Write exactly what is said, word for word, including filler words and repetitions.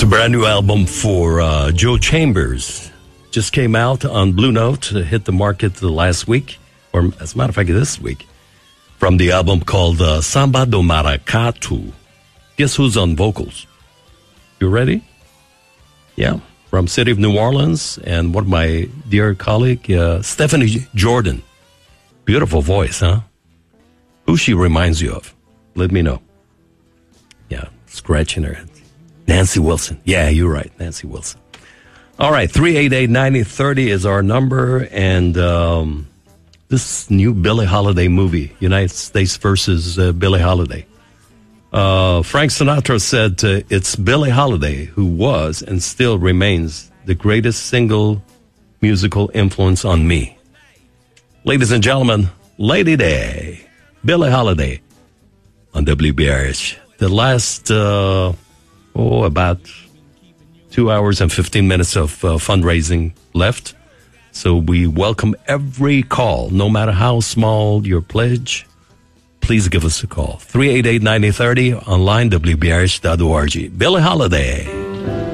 a brand new album for uh, Joe Chambers. Just came out on Blue Note, uh, hit the market the last week, or as a matter of fact, this week, from the album called uh, Samba do Maracatu. Guess who's on vocals? You ready? Yeah, from City of New Orleans, and one of my dear colleague, uh, Stephanie Jordan. Beautiful voice, huh? Who she reminds you of? Let me know. Yeah, scratching her head. Nancy Wilson. Yeah, you're right, Nancy Wilson. All right, three eight eight, nine zero three zero is our number, and um, this new Billie Holiday movie, United States versus uh, Billie Holiday. Uh, Frank Sinatra said uh, it's Billie Holiday who was and still remains the greatest single musical influence on me. Ladies and gentlemen, Lady Day, Billie Holiday on W B R H. The last, uh, oh, about two hours and fifteen minutes of uh, fundraising left. So we welcome every call, no matter how small your pledge. Please give us a call. three eight eight, nine zero three zero, online, W B R H dot org. Billie Holiday.